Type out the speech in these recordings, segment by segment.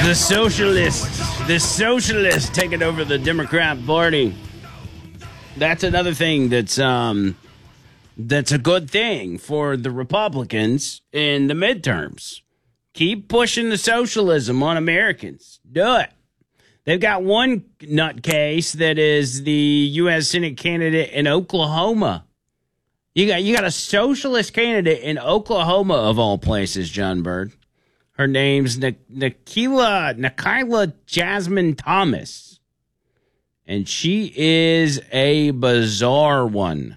The socialists taking over the Democrat Party. That's another thing that's a good thing for the Republicans in the midterms. Keep pushing the socialism on Americans. Do it. They've got one nutcase that is the U.S. Senate candidate in Oklahoma. You got a socialist candidate in Oklahoma, of all places, John Bird. Her name's Nikayla Jasmine Thomas. And she is a bizarre one.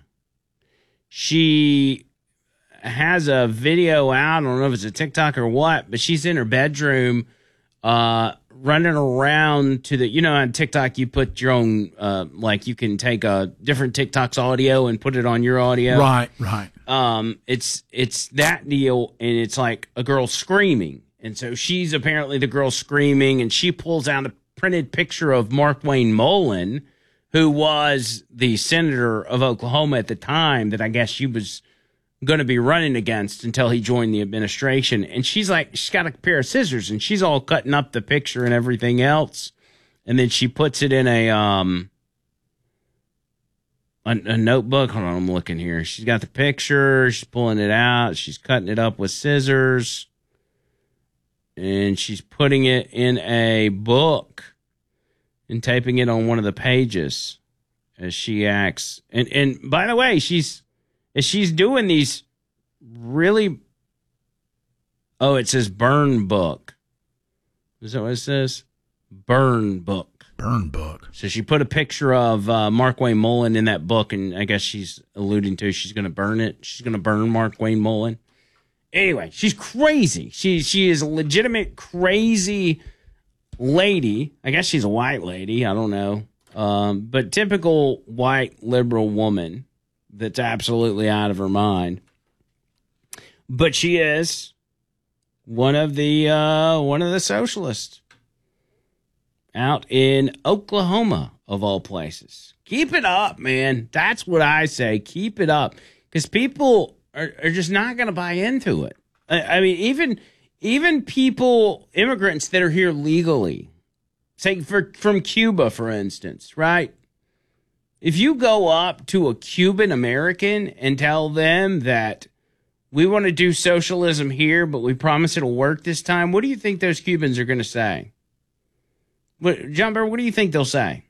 She has a video out. I don't know if it's a TikTok or what, but she's in her bedroom running around to the, on TikTok, you put your own, you can take a different TikTok's audio and put it on your audio. Right. It's that deal, and it's like a girl screaming. And so she's apparently the girl screaming, and she pulls out a printed picture of Markwayne Mullin, who was the senator of Oklahoma at the time that I guess she was going to be running against until he joined the administration. And she's got a pair of scissors, and she's all cutting up the picture and everything else. And then she puts it in a notebook. Hold on, I'm looking here. She's got the picture. She's pulling it out. She's cutting it up with scissors. And she's putting it in a book and taping it on one of the pages as she acts. And by the way, she's doing these really... Oh, it says burn book. Is that what it says? Burn book. Burn book. So she put a picture of Markwayne Mullin in that book, and I guess she's alluding to she's going to burn it. She's going to burn Markwayne Mullin. Anyway, she's crazy. She is a legitimate crazy lady. I guess she's a white lady. I don't know. But typical white liberal woman that's absolutely out of her mind. But she is one of the socialists out in Oklahoma, of all places. Keep it up, man. That's what I say. Keep it up. Because people are just not going to buy into it. I mean, even people, immigrants that are here legally, say from Cuba, for instance, right? If you go up to a Cuban American and tell them that we want to do socialism here, but we promise it'll work this time, what do you think those Cubans are going to say? John Burr, what do you think they'll say?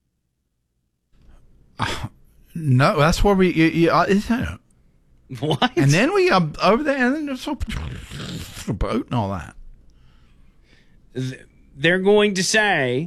No, that's where we... What? And then we over there, and then there's a boat and all that. They're going to say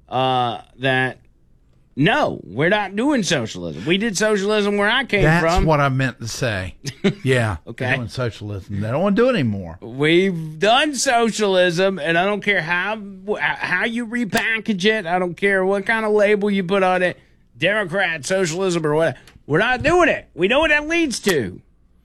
that, no, we're not doing socialism. We did socialism where I came from. That's what I meant to say. Yeah. Okay. They're doing socialism. They don't want to do it anymore. We've done socialism, and I don't care how you repackage it. I don't care what kind of label you put on it. Democrat, socialism, or whatever. We're not doing it. We know what that leads to.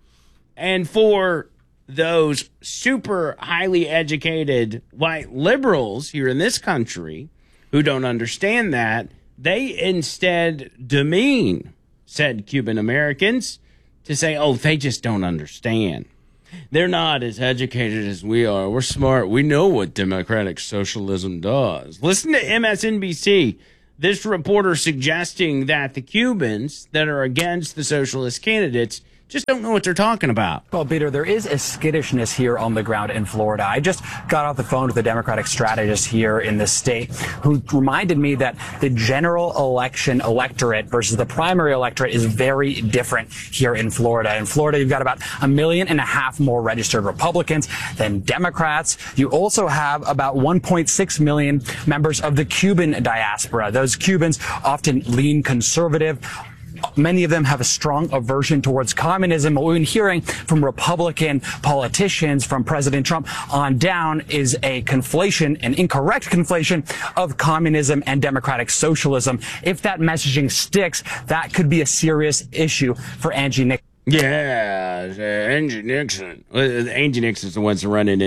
And for those super highly educated white liberals here in this country who don't understand that, they instead demean said Cuban Americans to say, oh, they just don't understand. They're not as educated as we are. We're smart. We know what democratic socialism does. Listen to MSNBC. This reporter suggesting that the Cubans that are against the socialist candidates just don't know what they're talking about. Well, Peter, there is a skittishness here on the ground in Florida. I just got off the phone with a Democratic strategist here in the state who reminded me that the general election electorate versus the primary electorate is very different here in Florida. In Florida, you've got about 1.5 million more registered Republicans than Democrats. You also have about 1.6 million members of the Cuban diaspora. Those Cubans often lean conservative. Many of them have a strong aversion towards communism. What we've been hearing from Republican politicians, from President Trump on down, is a conflation, an incorrect conflation of communism and democratic socialism. If that messaging sticks, that could be a serious issue for Angie Nixon. Yeah, Angie Nixon. Angie Nixon's the ones running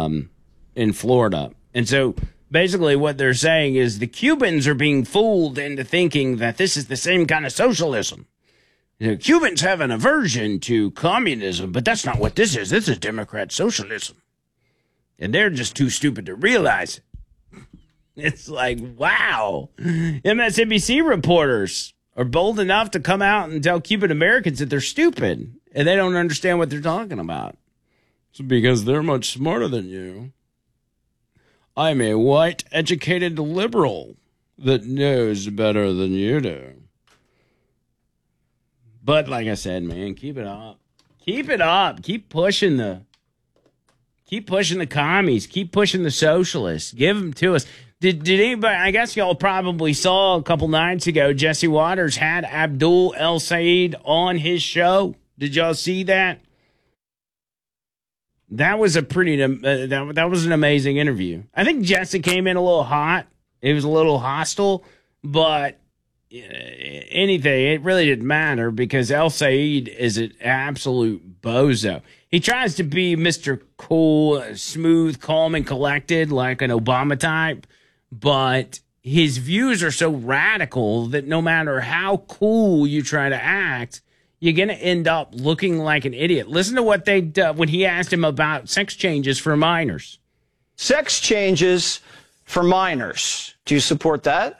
in Florida. And so basically what they're saying is the Cubans are being fooled into thinking that this is the same kind of socialism. The Cubans have an aversion to communism, but that's not what this is. This is Democrat socialism. And they're just too stupid to realize it. It's like, wow. MSNBC reporters are bold enough to come out and tell Cuban Americans that they're stupid and they don't understand what they're talking about. It's because they're much smarter than you. I'm a white, educated liberal that knows better than you do. But like I said, man, keep it up. Keep it up. Keep pushing the commies. Keep pushing the socialists. Give them to us. Did anybody, I guess y'all probably saw a couple nights ago, Jesse Waters had Abdul El-Sayed on his show. Did y'all see that? That was a pretty, that was an amazing interview. I think Jesse came in a little hot. It was a little hostile, but anything, it really didn't matter because El-Sayed is an absolute bozo. He tries to be Mr. Cool, smooth, calm, and collected like an Obama type, but his views are so radical that no matter how cool you try to act, you're going to end up looking like an idiot. Listen to what they when he asked him about sex changes for minors. Sex changes for minors. Do you support that?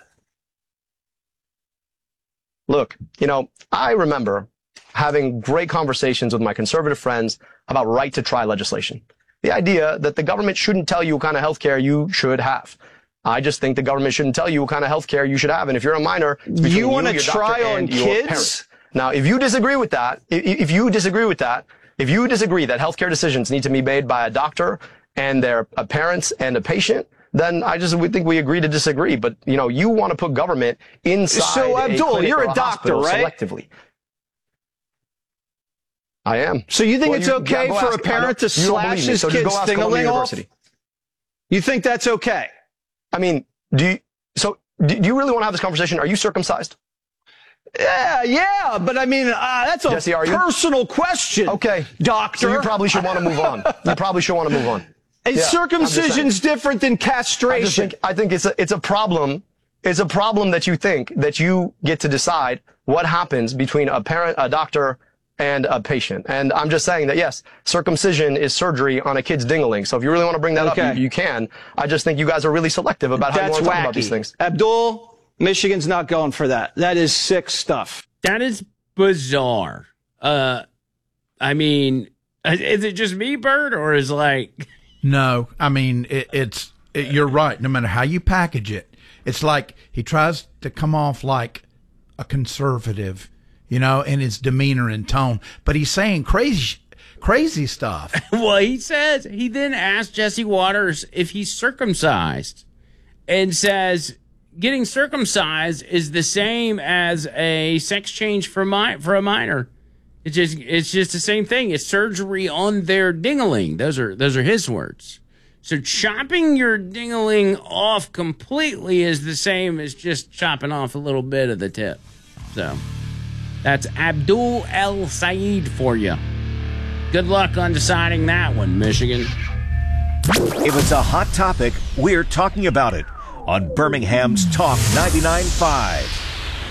Look, I remember having great conversations with my conservative friends about right-to-try legislation. The idea that the government shouldn't tell you what kind of health care you should have. I just think the government shouldn't tell you what kind of health care you should have. And if you're a minor, it's between you want to try on kids? Parents. Now, if you disagree with that, if you disagree that health care decisions need to be made by a doctor and their parents and a patient, then we think we agree to disagree. But, you want to put government inside. So, Abdul, you're a doctor, right? Selectively. I am. So you think it's okay for a parent to slash his kid's thing-a-ling off? You think that's okay? I mean, do you really want to have this conversation? Are you circumcised? Yeah, but I mean, that's a Jesse, personal question. Okay. Doctor. So you probably should want to move on. Is circumcision's different than castration? I think it's a problem. It's a problem that you think that you get to decide what happens between a parent, a doctor, and a patient. And I'm just saying that, yes, circumcision is surgery on a kid's ding-a-ling. So if you really want to bring that up, you can. I just think you guys are really selective about how you want to talk about these things. Abdul, Michigan's not going for that. That is sick stuff. That is bizarre. I mean, is it just me, Bert, or is like... No, I mean, you're right. No matter how you package it, it's like he tries to come off like a conservative, in his demeanor and tone, but he's saying crazy stuff. Well, he then asked Jesse Waters if he's circumcised and says getting circumcised is the same as a sex change for a minor. It's just the same thing. It's surgery on their ding-a-ling. Those are his words. So chopping your ding-a-ling off completely is the same as just chopping off a little bit of the tip. So that's Abdul El-Sayed for you. Good luck on deciding that one, Michigan. If it's a hot topic, we're talking about it on Birmingham's Talk 99.5.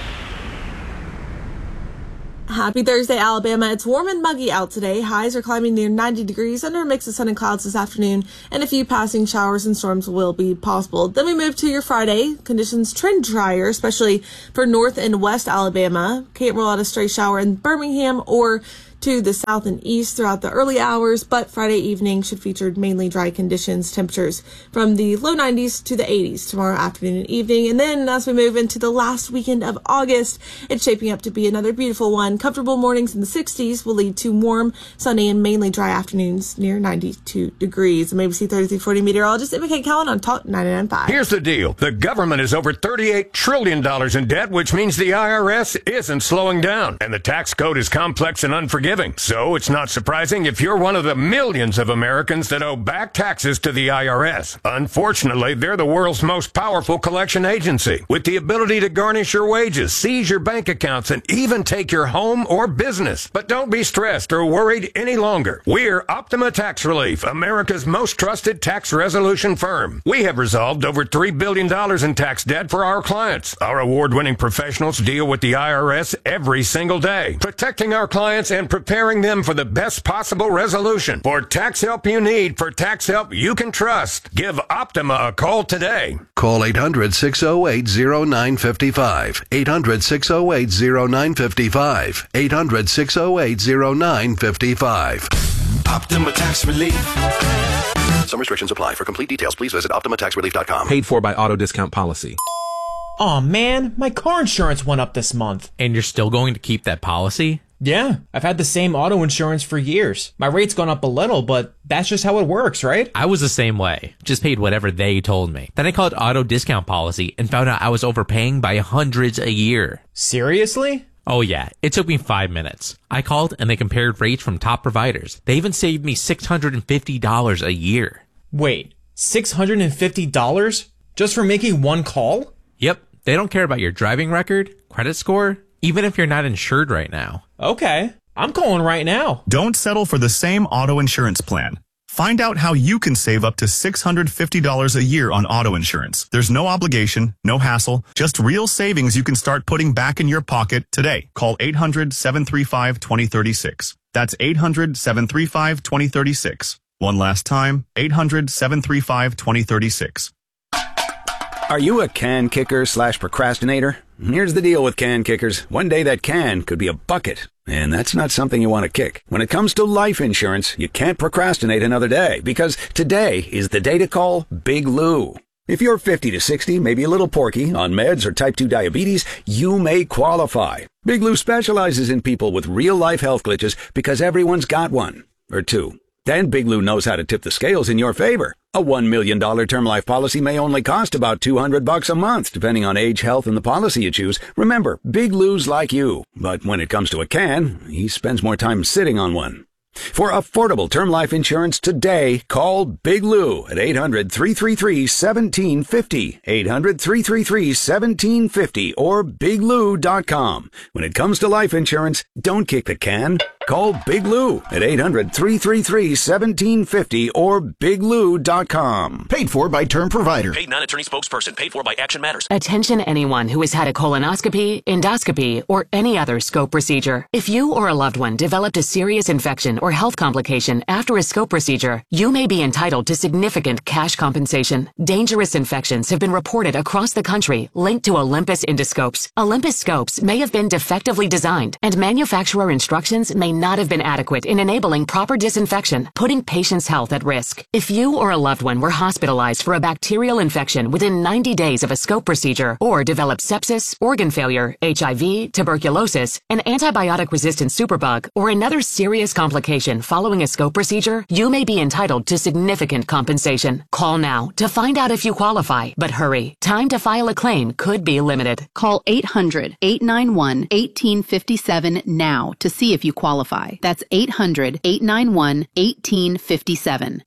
Happy Thursday, Alabama. It's warm and muggy out today. Highs are climbing near 90 degrees under a mix of sun and clouds this afternoon, and a few passing showers and storms will be possible. Then we move to your Friday. Conditions trend drier, especially for north and west Alabama. Can't rule out a stray shower in Birmingham or to the south and east throughout the early hours, but Friday evening should feature mainly dry conditions, temperatures from the low 90s to the 80s tomorrow afternoon and evening. And then as we move into the last weekend of August, it's shaping up to be another beautiful one. Comfortable mornings in the 60s will lead to warm, sunny, and mainly dry afternoons near 92 degrees. I'm ABC 3340 meteorologist Emma Kate Cowan on Talk 99.5. Here's the deal. The government is over $38 trillion in debt, which means the IRS isn't slowing down. And the tax code is complex and unforgiving. So it's not surprising if you're one of the millions of Americans that owe back taxes to the IRS. Unfortunately, they're the world's most powerful collection agency, with the ability to garnish your wages, seize your bank accounts, and even take your home or business. But don't be stressed or worried any longer. We're Optima Tax Relief, America's most trusted tax resolution firm. We have resolved over $3 billion in tax debt for our clients. Our award-winning professionals deal with the IRS every single day, protecting our clients and preparing them for the best possible resolution. For tax help you need, for tax help you can trust, give Optima a call today. Call 800-608-0955. 800-608-0955. 800-608-0955. Optima Tax Relief. Some restrictions apply. For complete details, please visit OptimaTaxRelief.com. Paid for by Auto Discount Policy. Aw, man, my car insurance went up this month. And you're still going to keep that policy? Yeah, I've had the same auto insurance for years. My rate's gone up a little, but that's just how it works, right? I was the same way. Just paid whatever they told me. Then I called Auto Discount Policy and found out I was overpaying by hundreds a year. Seriously? Oh yeah, it took me 5 minutes. I called and they compared rates from top providers. They even saved me $650 a year. Wait, $650? Just for making one call? Yep, they don't care about your driving record, credit score, even if you're not insured right now. Okay, I'm calling right now. Don't settle for the same auto insurance plan. Find out how you can save up to $650 a year on auto insurance. There's no obligation, no hassle, just real savings you can start putting back in your pocket today. Call 800-735-2036. That's 800-735-2036. One last time, 800-735-2036. Are you a can kicker / procrastinator? Here's the deal with can kickers. One day that can could be a bucket, and that's not something you want to kick. When it comes to life insurance, you can't procrastinate another day, because today is the day to call Big Lou. If you're 50 to 60, maybe a little porky, on meds or type 2 diabetes, you may qualify. Big Lou specializes in people with real-life health glitches because everyone's got one, or two. Then Big Lou knows how to tip the scales in your favor. A $1 million term life policy may only cost about $200 a month, depending on age, health, and the policy you choose. Remember, Big Lou's like you. But when it comes to a can, he spends more time sitting on one. For affordable term life insurance today, call Big Lou at 800-333-1750, 800-333-1750, or BigLou.com. When it comes to life insurance, don't kick the can. Call Big Lou at 800-333-1750 or BigLou.com. Paid for by Term Provider. Paid non-attorney spokesperson. Paid for by Action Matters. Attention anyone who has had a colonoscopy, endoscopy, or any other scope procedure. If you or a loved one developed a serious infection or health complication after a scope procedure, you may be entitled to significant cash compensation. Dangerous infections have been reported across the country linked to Olympus endoscopes. Olympus scopes may have been defectively designed, and manufacturer instructions may not have been adequate in enabling proper disinfection, putting patients' health at risk. If you or a loved one were hospitalized for a bacterial infection within 90 days of a scope procedure, or developed sepsis, organ failure, HIV, tuberculosis, an antibiotic-resistant superbug, or another serious complication following a scope procedure, you may be entitled to significant compensation. Call now to find out if you qualify, but hurry. Time to file a claim could be limited. Call 800-891-1857 now to see if you qualify. That's 800-891-1857.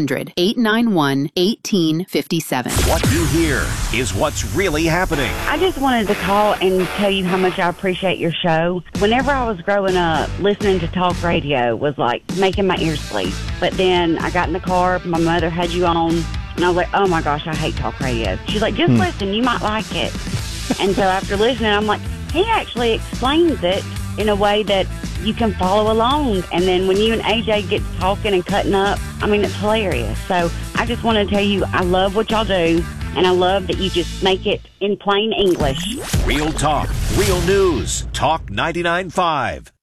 800-891-1857. What you hear is what's really happening. I just wanted to call and tell you how much I appreciate your show. Whenever I was growing up, listening to talk radio was like making my ears bleed. But then I got in the car, my mother had you on, and I was like, oh my gosh, I hate talk radio. She's like, just listen, you might like it. And so after listening, I'm like, he actually explains it in a way that you can follow along. And then when you and AJ get talking and cutting up, I mean, it's hilarious. So I just want to tell you, I love what y'all do, and I love that you just make it in plain English. Real talk, real news. Talk 99.5.